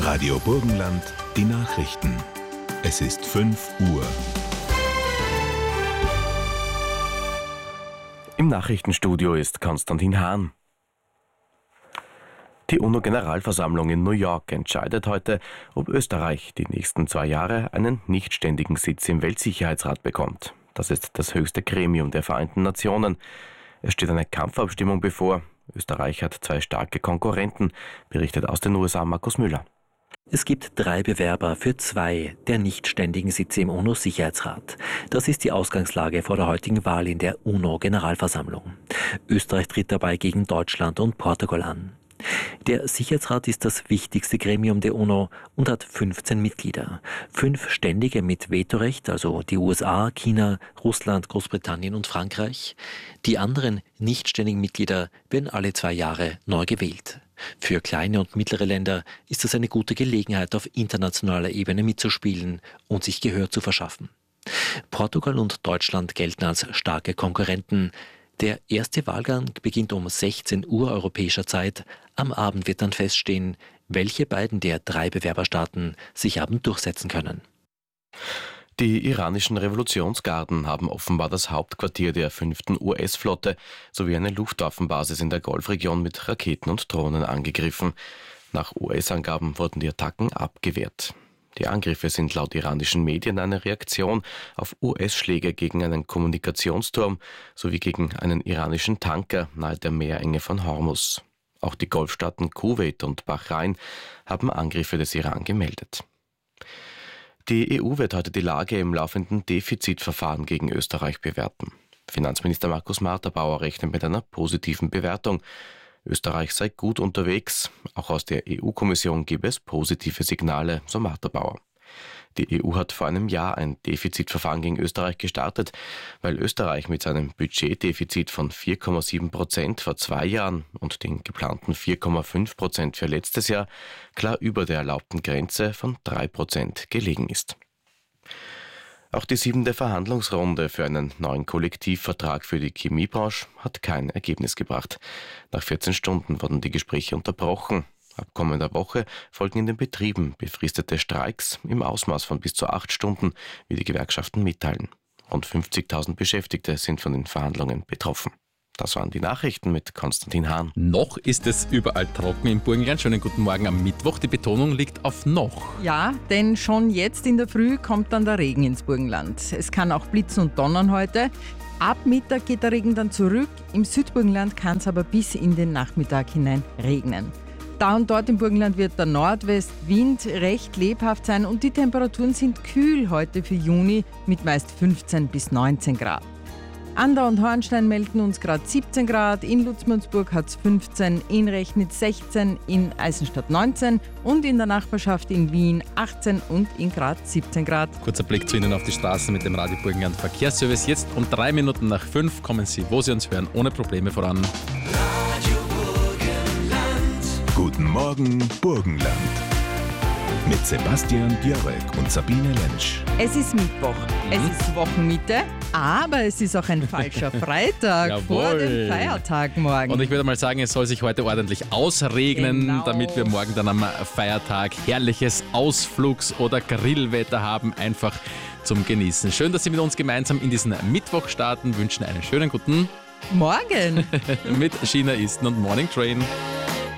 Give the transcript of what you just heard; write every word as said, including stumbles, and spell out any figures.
Radio Burgenland, die Nachrichten. Es ist fünf Uhr. Im Nachrichtenstudio ist Konstantin Hahn. Die UNO-Generalversammlung in New York entscheidet heute, ob Österreich die nächsten zwei Jahre einen nichtständigen Sitz im Weltsicherheitsrat bekommt. Das ist das höchste Gremium der Vereinten Nationen. Es steht eine Kampfabstimmung bevor. Österreich hat zwei starke Konkurrenten, berichtet aus den U S A Markus Müller. Es gibt drei Bewerber für zwei der nichtständigen Sitze im UNO-Sicherheitsrat. Das ist die Ausgangslage vor der heutigen Wahl in der UNO-Generalversammlung. Österreich tritt dabei gegen Deutschland und Portugal an. Der Sicherheitsrat ist das wichtigste Gremium der UNO und hat fünfzehn Mitglieder. Fünf Ständige mit Vetorecht, also die U S A, China, Russland, Großbritannien und Frankreich. Die anderen nichtständigen Mitglieder werden alle zwei Jahre neu gewählt. Für kleine und mittlere Länder ist das eine gute Gelegenheit, auf internationaler Ebene mitzuspielen und sich Gehör zu verschaffen. Portugal und Deutschland gelten als starke Konkurrenten. Der erste Wahlgang beginnt um sechzehn Uhr europäischer Zeit. Am Abend wird dann feststehen, welche beiden der drei Bewerberstaaten sich haben durchsetzen können. Die iranischen Revolutionsgarden haben offenbar das Hauptquartier der fünften U S-Flotte sowie eine Luftwaffenbasis in der Golfregion mit Raketen und Drohnen angegriffen. Nach U S-Angaben wurden die Attacken abgewehrt. Die Angriffe sind laut iranischen Medien eine Reaktion auf U S-Schläge gegen einen Kommunikationsturm sowie gegen einen iranischen Tanker nahe der Meerenge von Hormuz. Auch die Golfstaaten Kuwait und Bahrain haben Angriffe des Iran gemeldet. Die E U wird heute die Lage im laufenden Defizitverfahren gegen Österreich bewerten. Finanzminister Markus Marterbauer rechnet mit einer positiven Bewertung. Österreich sei gut unterwegs. Auch aus der E U-Kommission gebe es positive Signale, so Marterbauer. Die E U hat vor einem Jahr ein Defizitverfahren gegen Österreich gestartet, weil Österreich mit seinem Budgetdefizit von vier Komma sieben Prozent vor zwei Jahren und den geplanten vier Komma fünf Prozent für letztes Jahr klar über der erlaubten Grenze von drei Prozent gelegen ist. Auch die siebente Verhandlungsrunde für einen neuen Kollektivvertrag für die Chemiebranche hat kein Ergebnis gebracht. Nach vierzehn Stunden wurden die Gespräche unterbrochen. Ab kommender Woche folgen in den Betrieben befristete Streiks im Ausmaß von bis zu acht Stunden, wie die Gewerkschaften mitteilen. Rund fünfzigtausend Beschäftigte sind von den Verhandlungen betroffen. Das waren die Nachrichten mit Konstantin Hahn. Noch ist es überall trocken im Burgenland. Schönen guten Morgen am Mittwoch. Die Betonung liegt auf noch. Ja, denn schon jetzt in der Früh kommt dann der Regen ins Burgenland. Es kann auch blitzen und donnern heute. Ab Mittag geht der Regen dann zurück. Im Südburgenland kann es aber bis in den Nachmittag hinein regnen. Da und dort im Burgenland wird der Nordwestwind recht lebhaft sein und die Temperaturen sind kühl heute für Juni mit meist fünfzehn bis neunzehn Grad. Ander und Hornstein melden uns gerade siebzehn Grad, in Lutzmannsburg hat es fünfzehn, in Rechnitz sechzehn, in Eisenstadt neunzehn und in der Nachbarschaft in Wien achtzehn und in Graz siebzehn Grad. Kurzer Blick zu Ihnen auf die Straßen mit dem Radio Burgenland Verkehrsservice. Jetzt um drei Minuten nach fünf kommen Sie, wo Sie uns hören, ohne Probleme voran. Radio Burgenland. Guten Morgen, Burgenland. Mit Sebastian Björek und Sabine Lentsch. Es ist Mittwoch, Mhm. es ist Wochenmitte, aber es ist auch ein falscher Freitag vor dem Feiertag morgen. Und ich würde mal sagen, es soll sich heute ordentlich ausregnen, Genau. damit wir morgen dann am Feiertag herrliches Ausflugs- oder Grillwetter haben, einfach zum Genießen. Schön, dass Sie mit uns gemeinsam in diesen Mittwoch starten, wünschen einen schönen guten Morgen! mit China Eastern und Morning Train.